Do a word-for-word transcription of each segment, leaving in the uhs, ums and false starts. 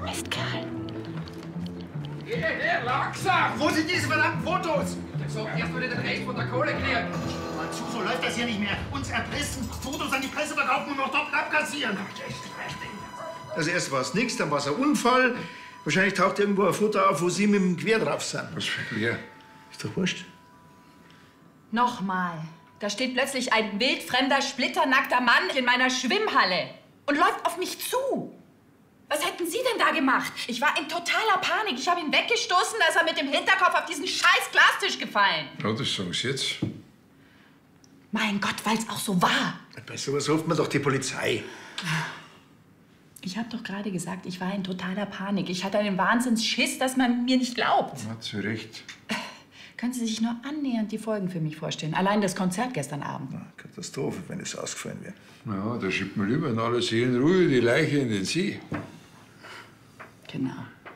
Mistkerl. Hey, hey, langsam! Wo sind diese verdammten Fotos? So, erst mal den Rest von der Kohle kriegen. Mal zu, so läuft das hier nicht mehr. Uns erpressen, Fotos an die Presse verkaufen und noch doppelt abkassieren. Also erst war es nichts, dann war es ein Unfall. Wahrscheinlich taucht irgendwo ein Foto auf, wo Sie mit dem Gewehr drauf sind. Was für ein Gewehr? Ist doch wurscht. Nochmal. Da steht plötzlich ein wildfremder, splitternackter Mann in meiner Schwimmhalle und läuft auf mich zu. Was hätten Sie denn da gemacht? Ich war in totaler Panik. Ich habe ihn weggestoßen, da ist er mit dem Hinterkopf auf diesen scheiß Glastisch gefallen. Ja, das sagen Sie jetzt. Mein Gott, weil es auch so war. Bei sowas ruft man doch die Polizei. Ich habe doch gerade gesagt, ich war in totaler Panik. Ich hatte einen Wahnsinnsschiss, dass man mir nicht glaubt. Ja, zu Recht. Können Sie sich nur annähernd die Folgen für mich vorstellen? Allein das Konzert gestern Abend. Na, Katastrophe, wenn es ausgefallen wäre. Ja, da schiebt man lieber in aller Seelenruhe die Leiche in den See. Genau.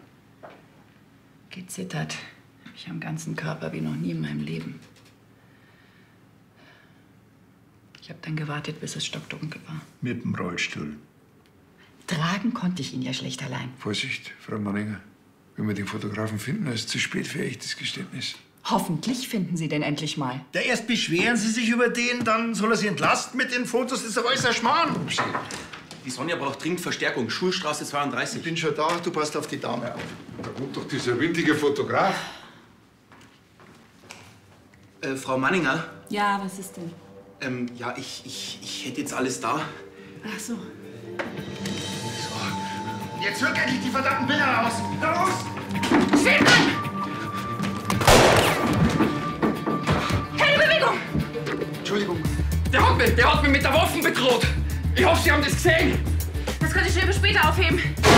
Gezittert. Ich am ganzen Körper wie noch nie in meinem Leben. Ich habe dann gewartet, bis es stockdunkel war. Mit dem Rollstuhl. Tragen konnte ich ihn ja schlecht allein. Vorsicht, Frau Manninger. Wenn wir den Fotografen finden, ist es zu spät für echtes Geständnis. Hoffentlich finden Sie den endlich mal. Ja, erst beschweren Sie sich über den, dann soll er Sie entlasten mit den Fotos. Das ist doch alles ein Schmarrn. Die Sonja braucht dringend Verstärkung. Schulstraße zweiunddreißig. Ich bin schon da, du passt auf die Dame auf. Da wohnt doch dieser windige Fotograf. Äh, Frau Manninger? Ja, was ist denn? Ähm, ja, ich, ich, ich hätte jetzt alles da. Ach so. Jetzt rück endlich die verdammten Bilder raus. Los! Stillmann! Keine Bewegung! Entschuldigung. Der hat mich, der hat mich mit der Waffe bedroht. Ich hoffe, Sie haben das gesehen. Das könnte ich lieber später aufheben.